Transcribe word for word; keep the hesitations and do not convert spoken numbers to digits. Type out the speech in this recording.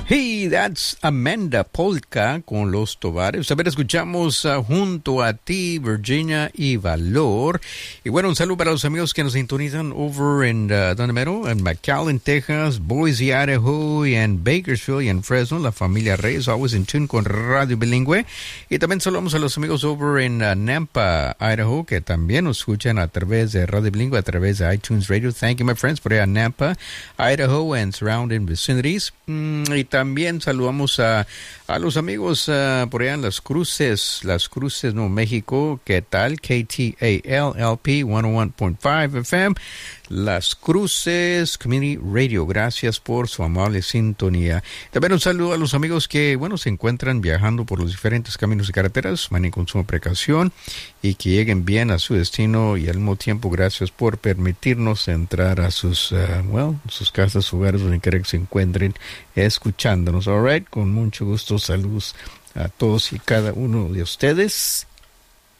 Hey, that's Amanda Polka con Los Tovares. A ver, escuchamos uh, Junto a Ti, Virginia y Valor. Y bueno, un saludo para los amigos que nos sintonizan over en uh, ¿dónde mero? En McAllen, Texas, Boise, Idaho, y en Bakersfield y en Fresno, la familia Reyes, always in tune con Radio Bilingüe. Y también saludamos a los amigos over en uh, Nampa, Idaho, que también nos escuchan a través de Radio Bilingüe, a través de iTunes Radio. Thank you, my friends, por allá Nampa, Idaho, and surrounding vicinities. Mm, y también saludamos a, a los amigos uh, por allá en Las Cruces, Las Cruces, Nuevo México. ¿Qué tal? K T A L L P ciento uno punto cinco F M. Las Cruces Community Radio. Gracias por su amable sintonía. También un saludo a los amigos que, bueno, se encuentran viajando por los diferentes caminos y carreteras. Manejen con suma precaución y que lleguen bien a su destino, y al mismo tiempo gracias por permitirnos entrar a sus, uh, well, sus casas, hogares, donde quiera que se encuentren escuchándonos. All right, con mucho gusto, saludos a todos y cada uno de ustedes.